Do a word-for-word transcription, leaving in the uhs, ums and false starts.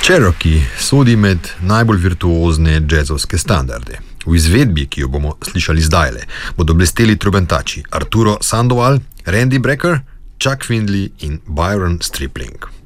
Cherokee sodi med najbolj virtuozne jazzovske standarde. V izvedbi, ki jo bomo slišali zdajle, bodo blesteli trobentači Arturo Sandoval, Randy Brecker, Chuck Findlay in Byron Stripling.